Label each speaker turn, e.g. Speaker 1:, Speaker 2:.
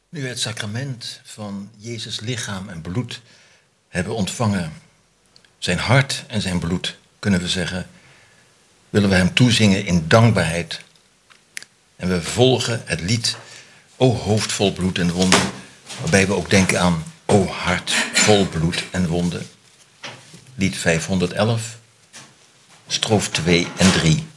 Speaker 1: Nu we het sacrament van Jezus' lichaam en bloed hebben ontvangen, zijn hart en zijn bloed, kunnen we zeggen, willen we hem toezingen in dankbaarheid. En we volgen het lied O hoofd vol bloed en wonden, waarbij we ook denken aan O hart vol bloed en wonden. Lied 511, stroof 2 en 3.